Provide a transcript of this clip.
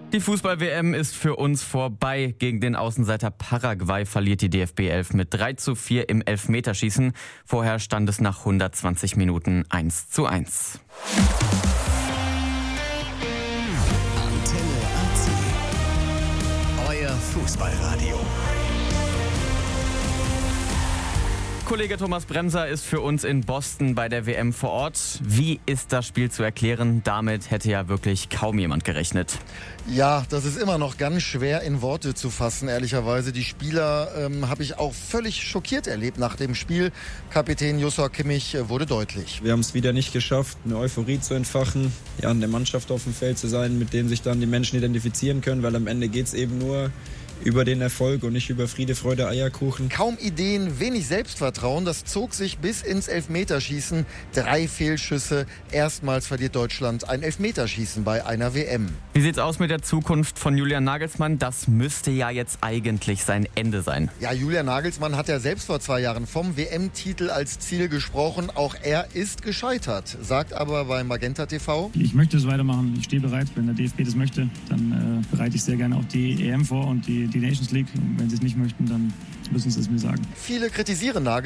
Die Fußball-WM ist für uns vorbei. Gegen den Außenseiter Paraguay verliert die DFB 11 mit 3:4 im Elfmeterschießen. Vorher stand es nach 120 Minuten 1:1. Antenne AC. Euer Fußballradio. Kollege Thomas Bremser ist für uns in Boston bei der WM vor Ort. Wie ist das Spiel zu erklären? Damit hätte ja wirklich kaum jemand gerechnet. Ja, das ist immer noch ganz schwer in Worte zu fassen, ehrlicherweise. Die Spieler habe ich auch völlig schockiert erlebt nach dem Spiel. Kapitän Joshua Kimmich wurde deutlich. Wir haben es wieder nicht geschafft, eine Euphorie zu entfachen, ja, in der Mannschaft auf dem Feld zu sein, mit dem sich dann die Menschen identifizieren können, weil am Ende geht es eben nur über den Erfolg und nicht über Friede, Freude, Eierkuchen. Kaum Ideen, wenig Selbstvertrauen, das zog sich bis ins Elfmeterschießen. 3 Fehlschüsse, erstmals verliert Deutschland ein Elfmeterschießen bei einer WM. Wie sieht's aus mit der Zukunft von Julian Nagelsmann? Das müsste ja jetzt eigentlich sein Ende sein. Ja, Julian Nagelsmann hat ja selbst vor 2 Jahren vom WM-Titel als Ziel gesprochen. Auch er ist gescheitert, sagt aber bei Magenta TV: Ich möchte es weitermachen, ich stehe bereit. Wenn der DFB das möchte, dann bereite ich sehr gerne auch die EM vor und die Nations League. Und wenn sie es nicht möchten, dann müssen sie es mir sagen. Viele kritisieren Nagelsmann.